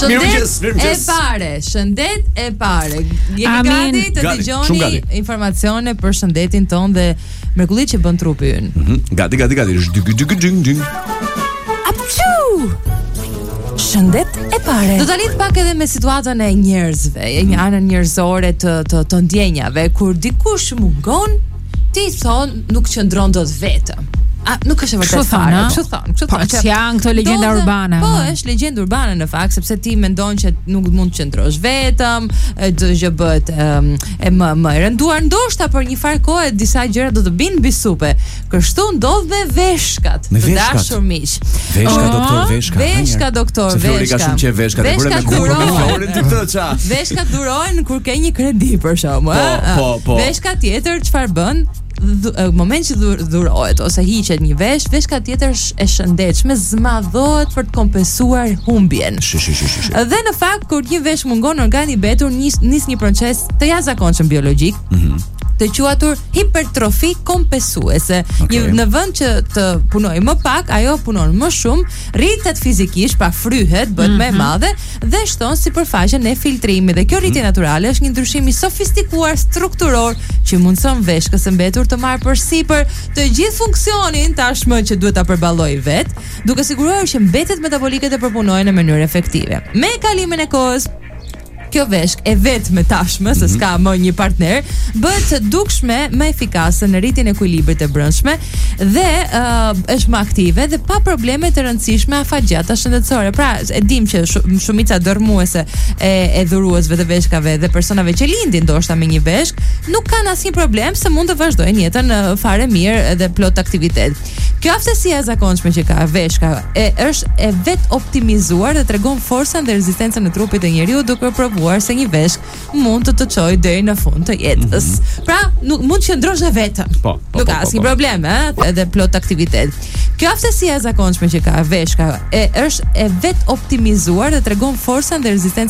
Shëndet e pare. Jeni gati të dëgjoni informacione për shëndetin ton dhe mrekullit që bën trupi ynë. Gati. Apçu! Shëndet e pare. Do ta lidh pak edhe me situatën e njerëzve, një anën njerëzore të ndjenjave, kur dikush mungon, ti thon nuk qëndron dot vetëm. Nuk është e vërtetë fare. Kështu thon. Janë këto legjenda urbane. Po, është legjendë urbane në fakt, sepse ti mendon që nuk mund të qëndrosh vetëm, çdo bëhet më e rënduar, ndoshta për një farë kohë disa gjëra do të binë mbi supe. Kështu ndodh me veshkat. Të dashur miq. Veshka doktor. Flori shumë që veshkat. Veshkat durojnë kur ke një kredi për shkakun, Po. Veshka tjetër çfarë bën? Moment që dhurohet ose hiqet një veshka tjetër e shëndetshme zmadhohet për të kompensuar humbjen. Dhe në fakt kur një vesh mungon, organi i betur nis një proces të jashtëzakonshëm biologjik. Të quatur hipertrofi kompensuese. Në vend që të punojë më pak, ajo punon më shumë, rritet fizikisht, pa fryhet, bëhet më e madhe dhe shton sipërfaqen e filtrimit. Dhe kjo rritje natyrale është një ndryshim i sofistikuar strukturor që mundson veshkës së mbetur të marrë përsipër të gjithë funksionin tashmë që duhet ta përballojë vet, duke siguruar që mbetet metabolike të përpunojnë në mënyrë efektive. Me kalimin e kohës, kjo veshk e vetme tashmë, se s'ka më një partner, bëhet të dukshme më efikase në rritjen e ekuilibrit të brendshme dhe është më aktive dhe pa probleme të rëndësishme afatgjata shëndetësore. Pra, e dim që shumica dërmuese e dhuruesve të veshkave dhe personave që lindin ndoshta me një veshk, nuk kanë asnjë problem se mund të vazhdojnë jetën fare mirë dhe plot aktivitet. Kjo aftësi e zakonshme që ka veshka është e vet optimizuar dhe tregon forcën dhe rezistencën e trupit të njeriu duke provuar se një veshk mund të çojë deri në fund të jetës. Pra, nuk mund të qëndrosh vetëm. Nuk ka asnjë problem, edhe plot aktivitet. Kjo aftësi e zakonshme që ka veshka është e vet optimizuar dhe tregon forcën dhe rezistencën